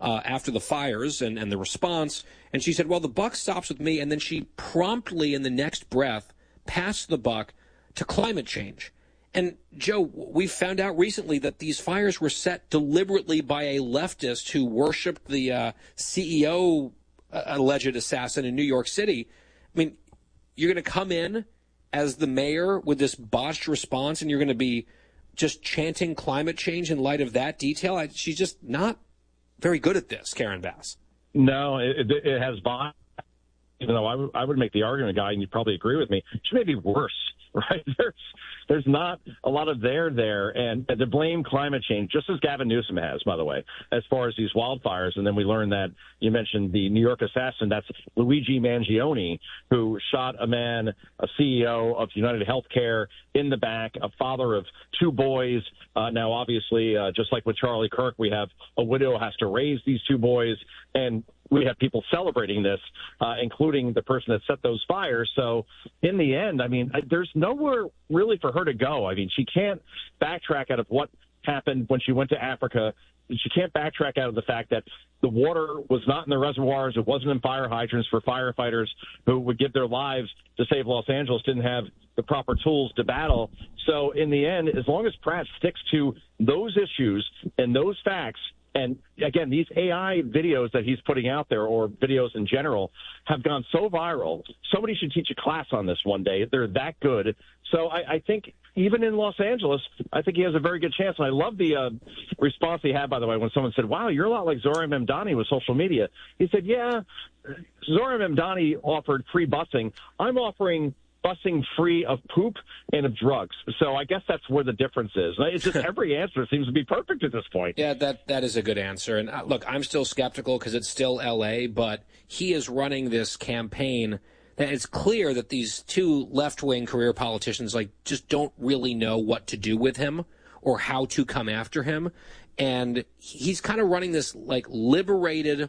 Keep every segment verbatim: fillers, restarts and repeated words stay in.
uh, after the fires and, and the response. And she said, well, the buck stops with me. And then she promptly, in the next breath, passed the buck to climate change. And, Joe, we found out recently that these fires were set deliberately by a leftist who worshipped the uh, C E O uh, alleged assassin in New York City. I mean, you're going to come in as the mayor with this botched response, and you're going to be just chanting climate change in light of that detail? I, she's just not very good at this, Karen Bass. No, it, it has bias. Even though I, w- I would make the argument, guy, and you'd probably agree with me, she may be worse, right? There's there's not a lot of there there, and to blame climate change, just as Gavin Newsom has, by the way, as far as these wildfires. And then we learned that you mentioned the New York assassin, that's Luigi Mangione, who shot a man, a C E O of United Healthcare, in the back, a father of two boys. Uh, now, obviously, uh, just like with Charlie Kirk, we have a widow has to raise these two boys, and we have people celebrating this, uh, including the person that set those fires. So in the end, I mean, I, there's nowhere really for her to go. I mean, she can't backtrack out of what happened when she went to Africa. She can't backtrack out of the fact that the water was not in the reservoirs. It wasn't in fire hydrants for firefighters who would give their lives to save Los Angeles, didn't have the proper tools to battle. So in the end, as long as Pratt sticks to those issues and those facts, and again, these A I videos that he's putting out there, or videos in general, have gone so viral. Somebody should teach a class on this one day. They're that good. So I, I think even in Los Angeles, I think he has a very good chance. And I love the uh, response he had, by the way, when someone said, wow, you're a lot like Zohran Mamdani with social media. He said, yeah, Zohran Mamdani offered free busing. I'm offering busing free of poop and of drugs. So I guess that's where the difference is. It's just every answer seems to be perfect at this point. Yeah, that that is a good answer. And uh, look, I'm still skeptical because it's still L A, but he is running this campaign that it's clear that these two left-wing career politicians like just don't really know what to do with him or how to come after him. And he's kind of running this like liberated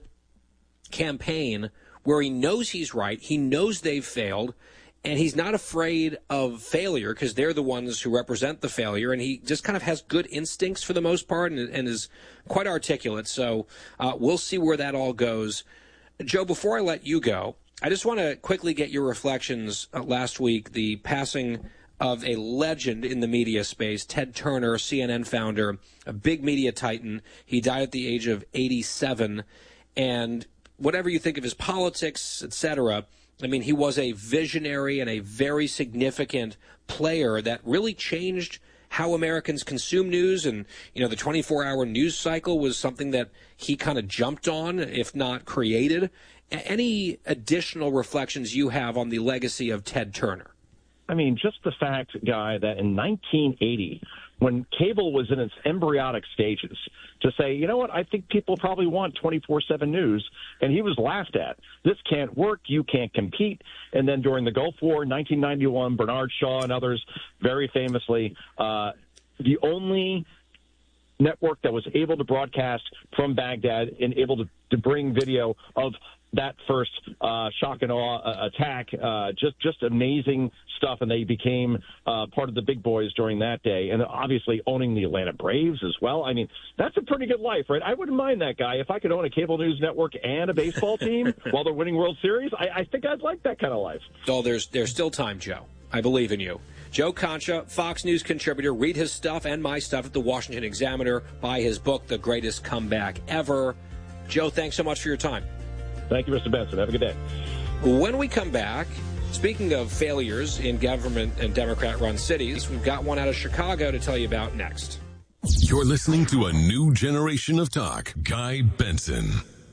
campaign where he knows he's right, he knows they've failed, and he's not afraid of failure because they're the ones who represent the failure. And he just kind of has good instincts for the most part and, and is quite articulate. So uh, we'll see where that all goes. Joe, before I let you go, I just want to quickly get your reflections. Uh, last week, the passing of a legend in the media space, Ted Turner, C N N founder, a big media titan. He died at the age of eighty-seven. And whatever you think of his politics, et cetera, I mean, he was a visionary and a very significant player that really changed how Americans consume news. And, you know, the twenty-four hour news cycle was something that he kind of jumped on, if not created. Any additional reflections you have on the legacy of Ted Turner? I mean, just the fact, Guy, that in nineteen eighty, when cable was in its embryonic stages, to say, you know what, I think people probably want twenty-four seven news, and he was laughed at. This can't work. You can't compete. And then during the Gulf War in nineteen ninety-one, Bernard Shaw and others very famously, uh, the only network that was able to broadcast from Baghdad and able to, to bring video of that first uh, shock and awe uh, attack, uh, just just amazing stuff, and they became uh, part of the big boys during that day, and obviously owning the Atlanta Braves as well. I mean, that's a pretty good life, right? I wouldn't mind that, Guy. If I could own a cable news network and a baseball team while they're winning World Series, I, I think I'd like that kind of life. Oh, there's there's still time, Joe. I believe in you. Joe Concha, Fox News contributor. Read his stuff and my stuff at the Washington Examiner. Buy his book, The Greatest Comeback Ever. Joe, thanks so much for your time. Thank you, Mister Benson. Have a good day. When we come back, speaking of failures in government and Democrat-run cities, we've got one out of Chicago to tell you about next. You're listening to a new generation of talk. Guy Benson.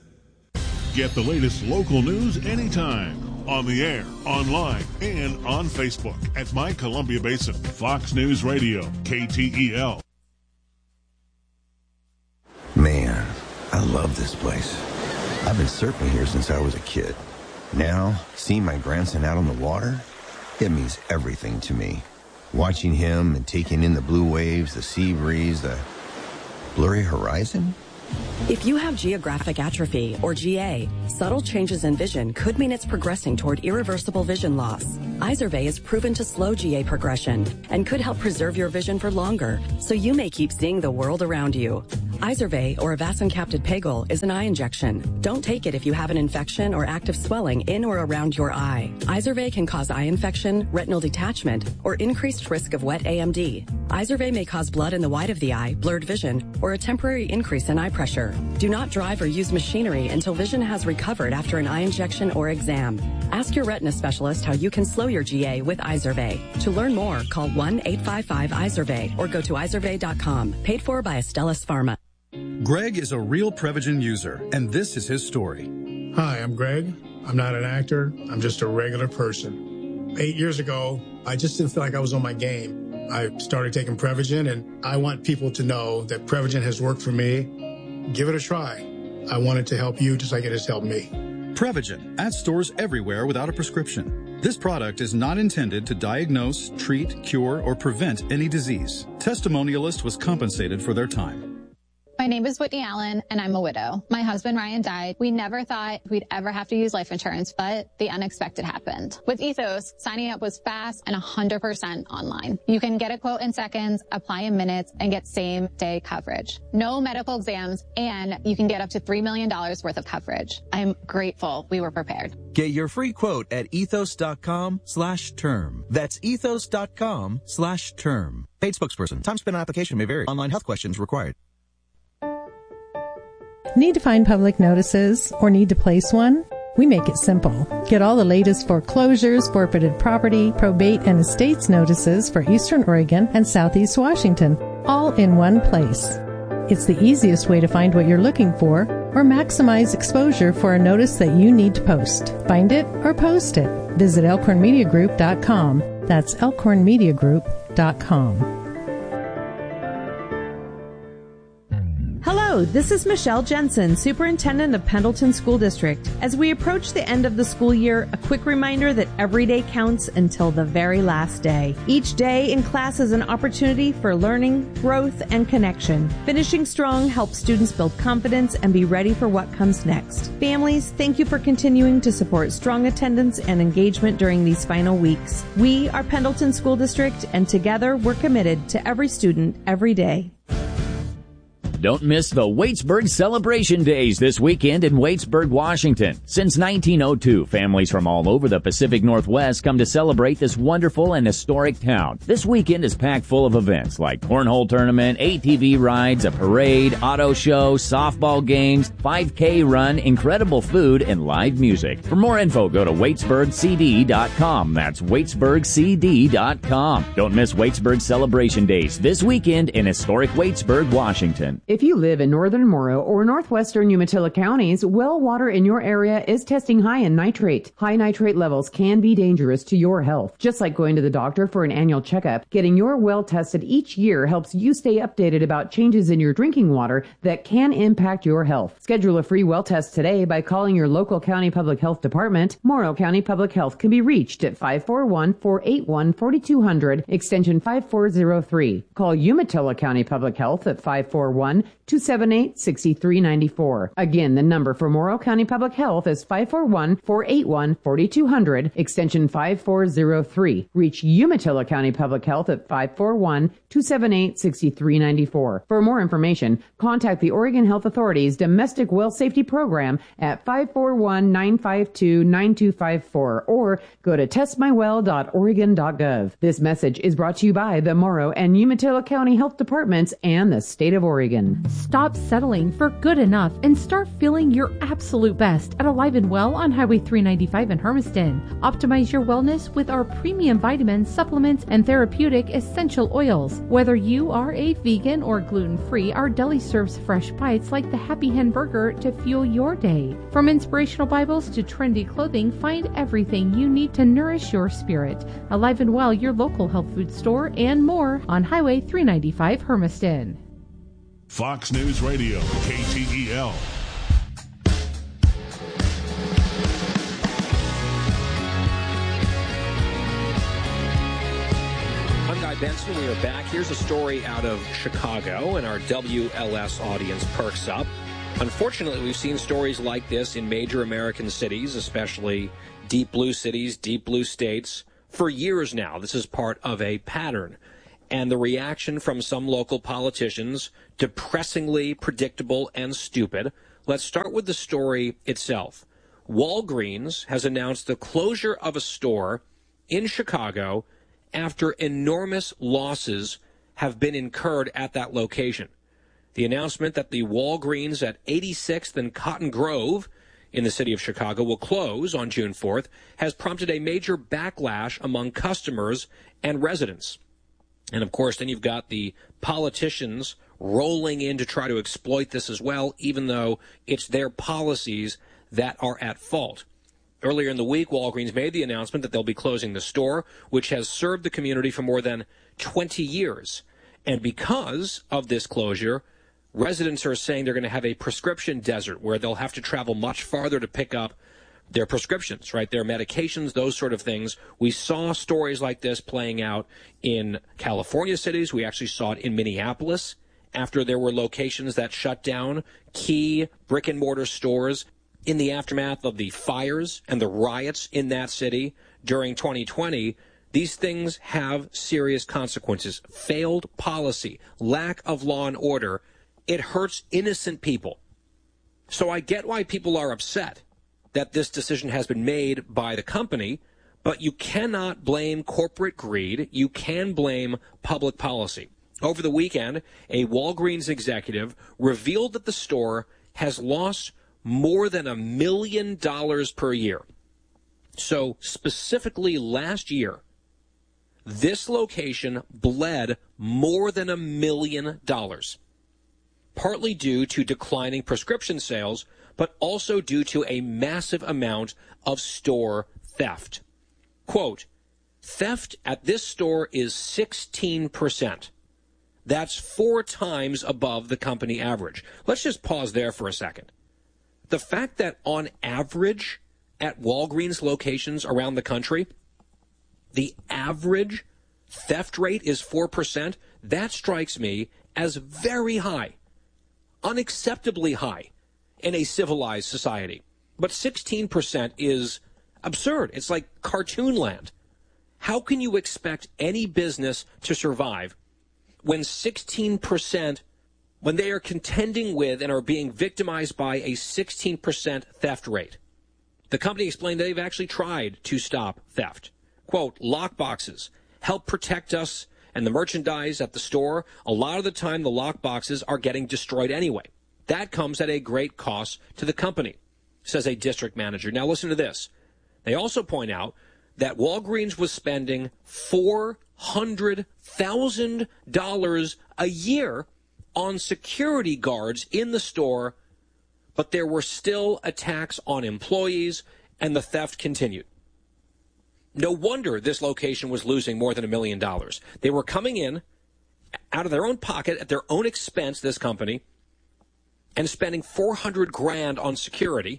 Get the latest local news anytime. On the air, online, and on Facebook at My Columbia Basin. Fox News Radio, K T E L. Man, I love this place. I've been surfing here since I was a kid. Now, seeing my grandson out on the water, it means everything to me. Watching him and taking in the blue waves, the sea breeze, the blurry horizon. If you have geographic atrophy, or G A, subtle changes in vision could mean it's progressing toward irreversible vision loss. Izervay is proven to slow G A progression and could help preserve your vision for longer, so you may keep seeing the world around you. Izervay, or avacincaptad pegol, is an eye injection. Don't take it if you have an infection or active swelling in or around your eye. Izervay can cause eye infection, retinal detachment, or increased risk of wet A M D. Izervay may cause blood in the white of the eye, blurred vision, or a temporary increase in eye pressure. Do not drive or use machinery until vision has recovered after an eye injection or exam. Ask your retina specialist how you can slow your G A with Izervay. To learn more, call one eight five five Izervay or go to izervay dot com. Paid for by Astellas Pharma. Greg is a real Prevagen user, and this is his story. Hi, I'm Greg. I'm not an actor. I'm just a regular person. Eight years ago, I just didn't feel like I was on my game. I started taking Prevagen, and I want people to know that Prevagen has worked for me. Give it a try. I want it to help you just like it has helped me. Prevagen, at stores everywhere without a prescription. This product is not intended to diagnose, treat, cure, or prevent any disease. Testimonialist was compensated for their time. My name is Whitney Allen, and I'm a widow. My husband, Ryan, died. We never thought we'd ever have to use life insurance, but the unexpected happened. With Ethos, signing up was fast and one hundred percent online. You can get a quote in seconds, apply in minutes, and get same-day coverage. No medical exams, and you can get up to three million dollars worth of coverage. I'm grateful we were prepared. Get your free quote at ethos.com slash term. That's ethos.com slash term. Paid spokesperson. Time spent on application may vary. Online health questions required. Need to find public notices or need to place one? We make it simple. Get all the latest foreclosures, forfeited property, probate, and estates notices for Eastern Oregon and Southeast Washington, all in one place. It's the easiest way to find what you're looking for or maximize exposure for a notice that you need to post. Find it or post it. Visit elkhorn media group dot com. That's elkhorn media group dot com. Hello, this is Michelle Jensen, Superintendent of Pendleton School District. As we approach the end of the school year, a quick reminder that every day counts until the very last day. Each day in class is an opportunity for learning, growth, and connection. Finishing strong helps students build confidence and be ready for what comes next. Families, thank you for continuing to support strong attendance and engagement during these final weeks. We are Pendleton School District, and together we're committed to every student every day. Don't miss the Waitsburg Celebration Days this weekend in Waitsburg, Washington. Since nineteen oh two, families from all over the Pacific Northwest come to celebrate this wonderful and historic town. This weekend is packed full of events like cornhole tournament, A T V rides, a parade, auto show, softball games, five K run, incredible food, and live music. For more info, go to waitsburg c d dot com. That's waitsburg c d dot com. Don't miss Waitsburg Celebration Days this weekend in historic Waitsburg, Washington. If you live in northern Morrow or northwestern Umatilla counties, well water in your area is testing high in nitrate. High nitrate levels can be dangerous to your health. Just like going to the doctor for an annual checkup, getting your well tested each year helps you stay updated about changes in your drinking water that can impact your health. Schedule a free well test today by calling your local county public health department. Morrow County Public Health can be reached at five four one, four eight one, four two zero zero, extension five four zero three. Call Umatilla County Public Health at five four one, two seven eight, six three nine four. Again, the number for Morrow County Public Health is five four one, four eight one, four two zero zero, extension five four zero three. Reach Umatilla County Public Health at five four one, two seven eight, six three nine four. For more information, contact the Oregon Health Authority's Domestic Well Safety Program at five four one, nine five two, nine two five four or go to test my well dot oregon dot gov. This message is brought to you by the Morrow and Umatilla County Health Departments and the State of Oregon. Stop settling for good enough and start feeling your absolute best at Alive and Well on Highway three ninety-five in Hermiston. Optimize your wellness with our premium vitamins, supplements, and therapeutic essential oils. Whether you are a vegan or gluten-free, our deli serves fresh bites like the Happy Hen Burger to fuel your day. From inspirational Bibles to trendy clothing, find everything you need to nourish your spirit. Alive and Well, your local health food store, and more on Highway three ninety-five Hermiston. Fox News Radio, K T E L. I'm Guy Benson. We are back. Here's a story out of Chicago, and our W L S audience perks up. Unfortunately, we've seen stories like this in major American cities, especially deep blue cities, deep blue states, for years now. This is part of a pattern. and the reaction from some local politicians, depressingly predictable and stupid. Let's start with the story itself. Walgreens has announced the closure of a store in Chicago after enormous losses have been incurred at that location. The announcement that the Walgreens at eighty-sixth and Cotton Grove in the city of Chicago will close on June fourth has prompted a major backlash among customers and residents. And, of course, then you've got the politicians rolling in to try to exploit this as well, even though it's their policies that are at fault. Earlier in the week, Walgreens made the announcement that they'll be closing the store, which has served the community for more than twenty years. And because of this closure, residents are saying they're going to have a prescription desert where they'll have to travel much farther to pick up their prescriptions, right? Their medications, those sort of things. We saw stories like this playing out in California cities. We actually saw it in Minneapolis after there were locations that shut down key brick and mortar stores in the aftermath of the fires and the riots in that city during twenty twenty. These things have serious consequences. Failed policy, lack of law and order, it hurts innocent people. So I get why people are upset that this decision has been made by the company, but you cannot blame corporate greed. You can blame public policy. Over the weekend, a Walgreens executive revealed that the store has lost more than a million dollars per year. So specifically last year, this location bled more than a million dollars, partly due to declining prescription sales, but also due to a massive amount of store theft. Quote, theft at this store is sixteen percent. That's four times above the company average. Let's just pause there for a second. The fact that on average at Walgreens locations around the country, the average theft rate is four percent, that strikes me as very high, unacceptably high in a civilized society. But sixteen percent is absurd. It's like cartoon land. How can you expect any business to survive when sixteen percent, when they are contending with and are being victimized by a sixteen percent theft rate? The company explained they've actually tried to stop theft. Quote, lockboxes help protect us and the merchandise at the store. A lot of the time, the lockboxes are getting destroyed anyway. That comes at a great cost to the company, says a district manager. Now listen to this. They also point out that Walgreens was spending four hundred thousand dollars a year on security guards in the store, but there were still attacks on employees and the theft continued. No wonder this location was losing more than a million dollars. They were coming in out of their own pocket at their own expense, this company, and spending four hundred grand on security.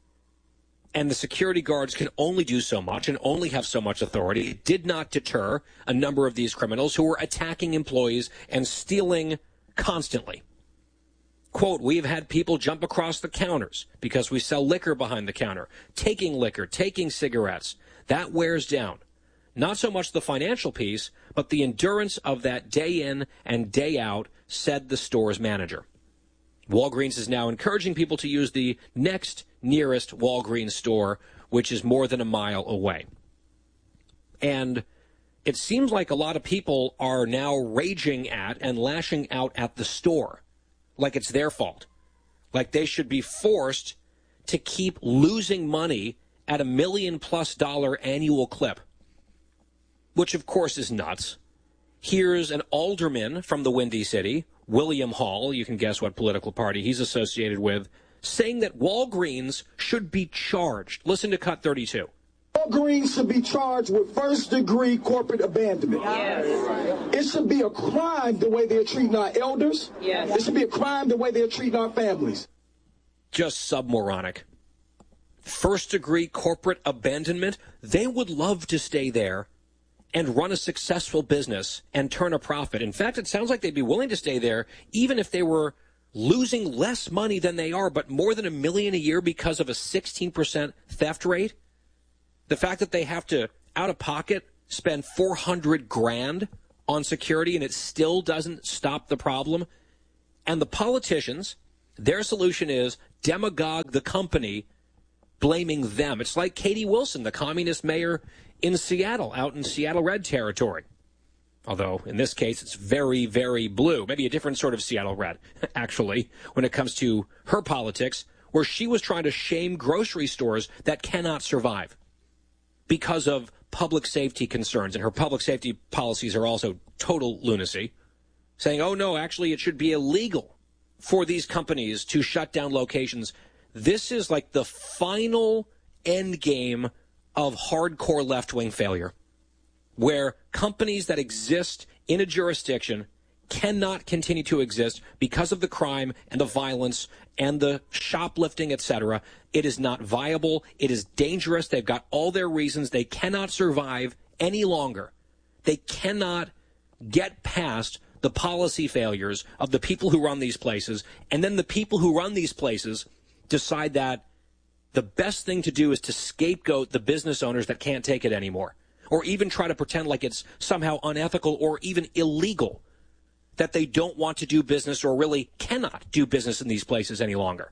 And the security guards can only do so much and only have so much authority. It did not deter a number of these criminals who were attacking employees and stealing constantly. Quote, we have had people jump across the counters because we sell liquor behind the counter, taking liquor, taking cigarettes. That wears down. Not so much the financial piece, but the endurance of that day in and day out, said the store's manager. Walgreens is now encouraging people to use the next nearest Walgreens store, which is more than a mile away. And it seems like a lot of people are now raging at and lashing out at the store, like it's their fault, like they should be forced to keep losing money at a million plus dollar annual clip, which of course is nuts. Here's an alderman from the Windy City, William Hall, you can guess what political party he's associated with, saying that Walgreens should be charged. Listen to Cut thirty-two. Walgreens should be charged with first-degree corporate abandonment. Yes. It should be a crime the way they're treating our elders. Yes. It should be a crime the way they're treating our families. Just submoronic. First-degree corporate abandonment, they would love to stay there and run a successful business and turn a profit. In fact, it sounds like they'd be willing to stay there even if they were losing less money than they are, but more than a million a year because of a sixteen percent theft rate. The fact that they have to, out of pocket, spend four hundred grand on security, and it still doesn't stop the problem. And the politicians, their solution is demagogue the company, blaming them. It's like Katie Wilson, the communist mayor in Seattle, out in Seattle red territory. Although, in this case, it's very, very blue. Maybe a different sort of Seattle red, actually, when it comes to her politics, where she was trying to shame grocery stores that cannot survive because of public safety concerns. And her public safety policies are also total lunacy, saying, oh, no, actually, it should be illegal for these companies to shut down locations. This is like the final end game of hardcore left-wing failure, where companies that exist in a jurisdiction cannot continue to exist because of the crime and the violence and the shoplifting, et cetera. It is not viable. It is dangerous. They've got all their reasons. They cannot survive any longer. They cannot get past the policy failures of the people who run these places, and then the people who run these places decide that the best thing to do is to scapegoat the business owners that can't take it anymore, or even try to pretend like it's somehow unethical or even illegal that they don't want to do business or really cannot do business in these places any longer.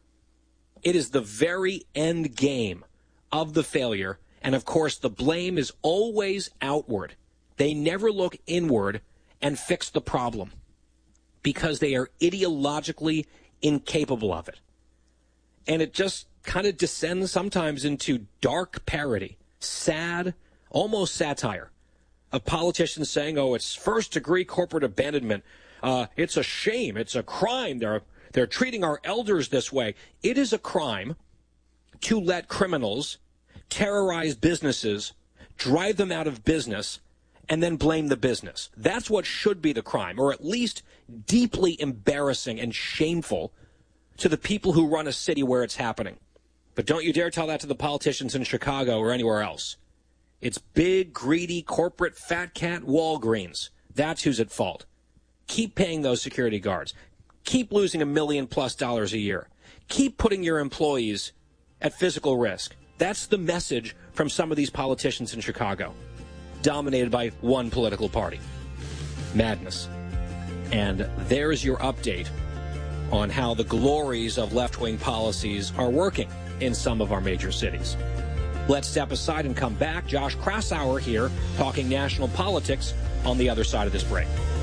It is the very end game of the failure, and of course the blame is always outward. They never look inward and fix the problem because they are ideologically incapable of it. And it just kind of descends sometimes into dark parody, sad, almost satire, of politicians saying, oh, it's first-degree corporate abandonment. Uh, it's a shame. It's a crime. They're, they're treating our elders this way. It is a crime to let criminals terrorize businesses, drive them out of business, and then blame the business. That's what should be the crime, or at least deeply embarrassing and shameful to the people who run a city where it's happening. But don't you dare tell that to the politicians in Chicago or anywhere else. It's big, greedy, corporate, fat cat Walgreens. That's who's at fault. Keep paying those security guards. Keep losing a million plus dollars a year. Keep putting your employees at physical risk. That's the message from some of these politicians in Chicago, dominated by one political party. Madness. And there's your update on how the glories of left-wing policies are working in some of our major cities. Let's step aside and come back. Josh Kraushaar here talking national politics on the other side of this break.